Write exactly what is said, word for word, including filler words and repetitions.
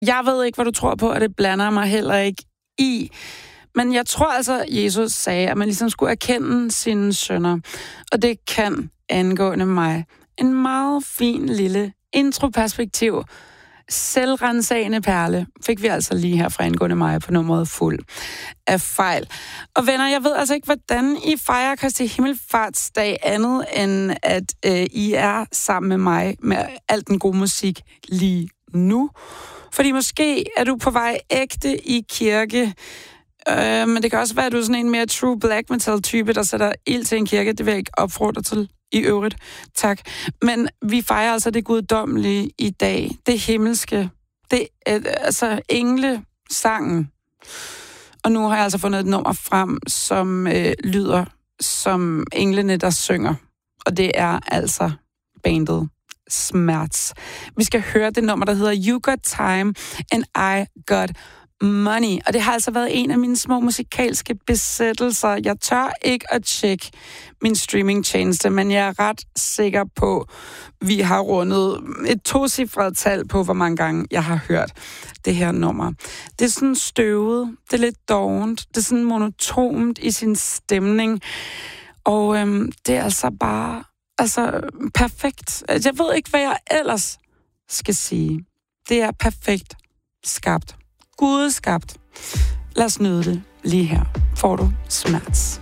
Jeg ved ikke, hvad du tror på, og det blander mig heller ikke i. Men jeg tror altså, Jesus sagde, at man ligesom skulle erkende sine synder. Og det kan angående mig en meget fin lille introperspektiv. Selvrensagende perle fik vi altså lige her fra angående mig på nummeret fuld af fejl. Og venner, jeg ved altså ikke, hvordan I fejrer Kristi Himmelfartsdag andet, end at øh, I er sammen med mig med al den gode musik lige nu. Fordi måske er du på vej ægte i kirke, øh, men det kan også være, at du er sådan en mere true black metal-type, der sætter ild til en kirke. Det vil jeg ikke opfordre til i øvrigt. Tak. Men vi fejrer altså det guddommelige i dag. Det himmelske. Det er altså englesangen. Og nu har jeg altså fundet et nummer frem, som øh, lyder som englene, der synger. Og det er altså bandet Smerts. Vi skal høre det nummer, der hedder You Got Time and I Got Money. Og det har altså været en af mine små musikalske besættelser. Jeg tør ikke at tjekke min streamingtjeneste, men jeg er ret sikker på, at vi har rundet et tocifret tal på, hvor mange gange jeg har hørt det her nummer. Det er sådan støvet, det er lidt dovent, det er sådan monotont i sin stemning, og øhm, det er altså bare altså perfekt. Jeg ved ikke, hvad jeg ellers skal sige. Det er perfekt skabt. Gud skabt. Lad os nyde det lige her. Får du Smerts.